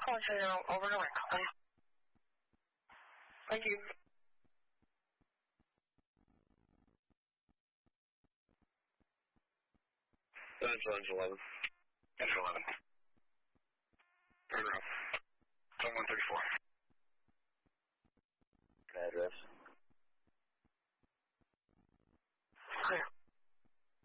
call you over and away. Thank you. Lunge 11. Engine 11. Turn around. 2134.